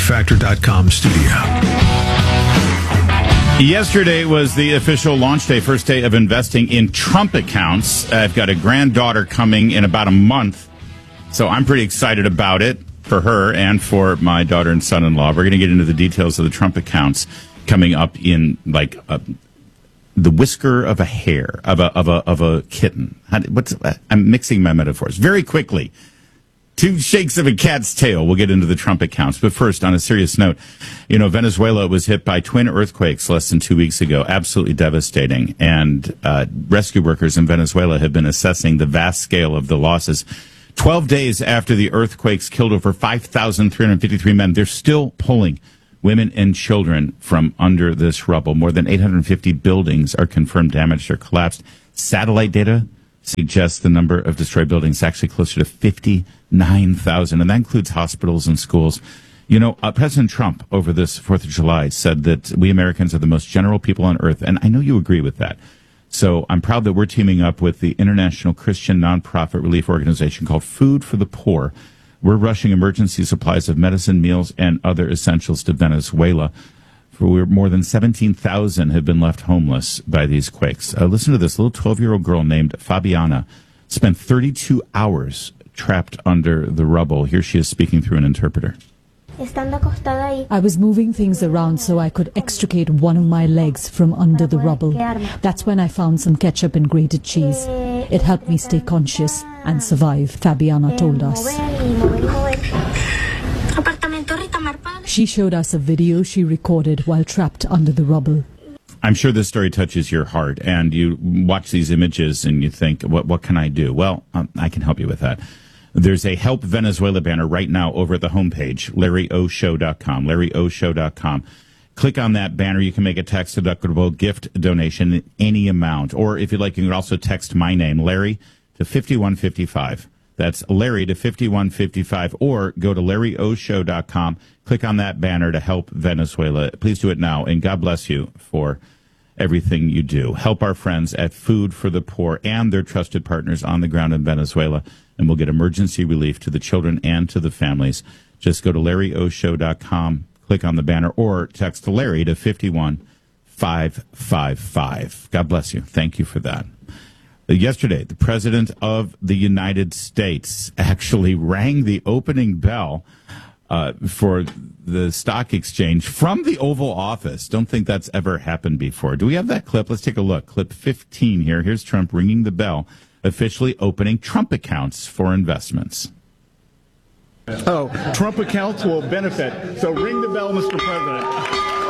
WeightFactor.com studio. Yesterday was the official launch day, first day of investing in Trump accounts. I've got a granddaughter coming in about a month, so I'm pretty excited about it for her and for my daughter and son-in-law. We're going to get into the details of the Trump accounts coming up in like the whisker of a hair of a kitten. I'm mixing my metaphors very quickly. 2 shakes of a cat's tail. We'll get into the Trump accounts. But first, on a serious note, Venezuela was hit by twin earthquakes less than 2 weeks ago. Absolutely devastating. And rescue workers in Venezuela have been assessing the vast scale of the losses. 12 days after the earthquakes killed over 5,353 men, they're still pulling women and children from under this rubble. More than 850 buildings are confirmed damaged or collapsed. Satellite data suggests the number of destroyed buildings actually closer to 59,000, and that includes hospitals and schools. President Trump over this 4th of July said that we Americans are the most general people on earth, and I know you agree with that. So I'm proud that we're teaming up with the international Christian nonprofit relief organization called Food for the Poor. We're rushing emergency supplies of medicine, meals, and other essentials to Venezuela. More than 17,000 have been left homeless by these quakes. Listen to this. A little 12-year-old girl named Fabiana spent 32 hours trapped under the rubble. Here she is speaking through an interpreter. I was moving things around so I could extricate one of my legs from under the rubble. That's when I found some ketchup and grated cheese. It helped me stay conscious and survive, Fabiana told us. She showed us a video she recorded while trapped under the rubble. I'm sure this story touches your heart, and you watch these images and you think, what can I do? Well, I can help you with that. There's a Help Venezuela banner right now over at the homepage, LarryOShow.com, LarryOShow.com. Click on that banner. You can make a tax-deductible gift donation, any amount. Or if you'd like, you can also text my name, Larry, to 5155. That's Larry to 5155. Or go to LarryOShow.com. Click on that banner to help Venezuela. Please do it now, and God bless you for everything you do. Help our friends at Food for the Poor and their trusted partners on the ground in Venezuela, and we'll get emergency relief to the children and to the families. Just go to LarryOShow.com, click on the banner, or text Larry to 51555. God bless you. Thank you for that. Yesterday, the President of the United States actually rang the opening bell for the stock exchange from the Oval Office. Don't think that's ever happened before. Do we have that clip? Let's take a look. Clip 15 here. Here's Trump ringing the bell, officially opening Trump accounts for investments. Trump accounts will benefit. So ring the bell, Mr. President.